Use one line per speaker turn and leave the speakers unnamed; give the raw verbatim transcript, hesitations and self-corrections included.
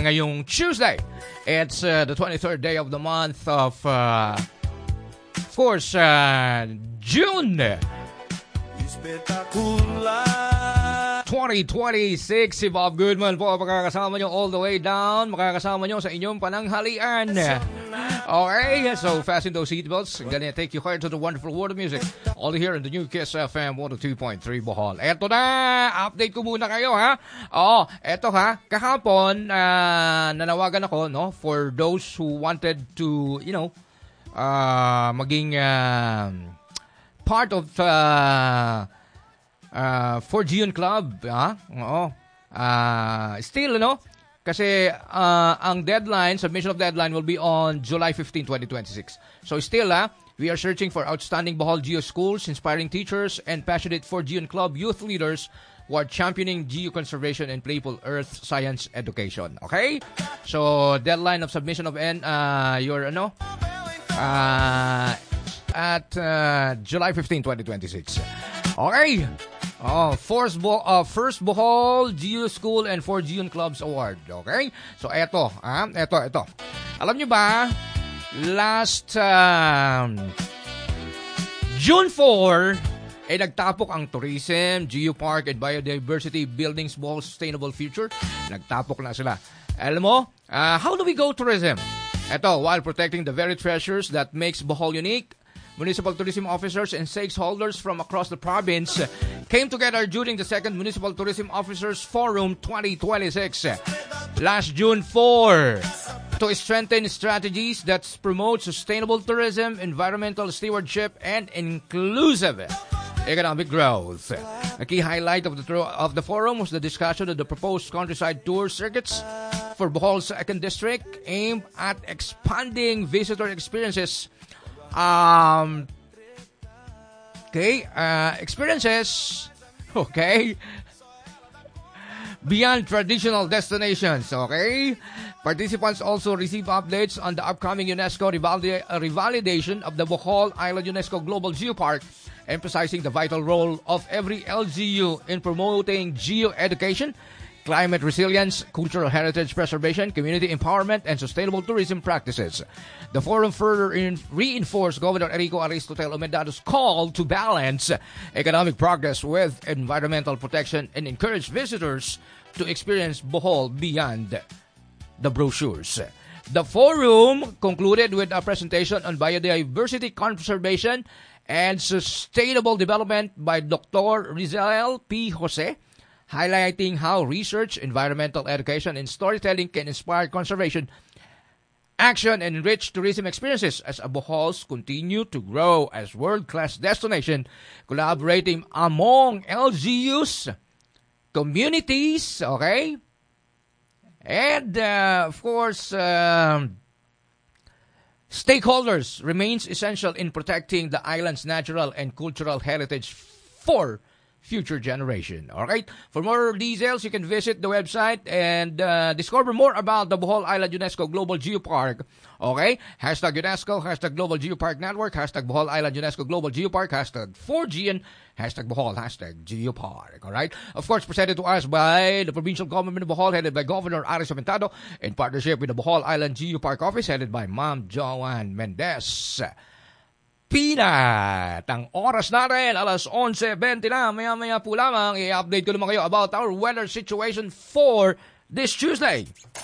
ngayong Tuesday. It's uh, the twenty-third day of the month of, uh, of course, uh, June twenty twenty-six. Si Bob Goodman po makakasama nyo all the way down. Makakasama nyo sa inyong pananghalian. Okay, so fasten those seatbelts. I'm gonna take you hard to the wonderful world of music. All here in the new Kiss F M one oh two point three Bohol. Eto na, update ko muna kayo ha. Oo, eto ha, kahapon uh, nanawagan ako no for those who wanted to, you know, uh, maging uh, part of uh, uh, four G N Club, ha? Oo. Uh, still, no? Kasi uh, ang deadline, submission of deadline will be on July fifteenth, twenty twenty-six. So still, ah, we are searching for outstanding Bohol Geo schools, inspiring teachers, and passionate four G N Club youth leaders who are championing geo conservation and playful earth science education. Okay? So, deadline of submission of N, uh, your, ano, uh, at uh, July fifteenth, twenty twenty-six. Okay? Oh, first, Bo- uh, first Bohol Geo School and four G N Clubs Award. Okay? So, eto. Ah, eto, eto. Alam nyo ba, last um, June fourth, eh, nagtapok ang Tourism, Geopark, and Biodiversity Buildings Bohol Sustainable Future. Nagtapok na sila. Alam mo, uh, how do we go tourism? Eto, while protecting the very treasures that makes Bohol unique, municipal tourism officers and stakeholders from across the province came together during the second Municipal Tourism Officers Forum twenty twenty-six last June fourth to strengthen strategies that promote sustainable tourism, environmental stewardship, and inclusive economic growth. A key highlight of the of the forum was the discussion of the proposed countryside tour circuits for Bohol's second district aimed at expanding visitor experiences Um, okay, uh, experiences, okay, beyond traditional destinations, okay? Participants also receive updates on the upcoming UNESCO revalid- revalidation of the Bohol Island UNESCO Global Geopark, emphasizing the vital role of every L G U in promoting geo-education, climate resilience, cultural heritage preservation, community empowerment, and sustainable tourism practices. The forum further in, reinforced Governor Enrico Aristotel Omendado's call to balance economic progress with environmental protection and encourage visitors to experience Bohol beyond the brochures. The forum concluded with a presentation on biodiversity conservation and sustainable development by Doctor Rizel P. Jose, highlighting how research, environmental education, and storytelling can inspire conservation action and enrich tourism experiences as Bohols continue to grow as world-class destination, collaborating among L G Us, communities, okay, and uh, of course, um, stakeholders remains essential in protecting the island's natural and cultural heritage for future generation. All right. For more details, you can visit the website and uh, discover more about the Bohol Island UNESCO Global Geopark. Okay. Hashtag UNESCO, hashtag Global Geopark Network, hashtag Bohol Island UNESCO Global Geopark, hashtag four G N, hashtag Bohol, hashtag Geopark. All right. Of course, presented to us by the provincial government of Bohol, headed by Governor Aris Omentado, in partnership with the Bohol Island Geopark Office, headed by Ma'am Joanne Mendez Pinat. Ang oras natin, alas eleven twenty na. Maya-maya po lamang, i-update ko naman kayo about our weather situation for this Tuesday.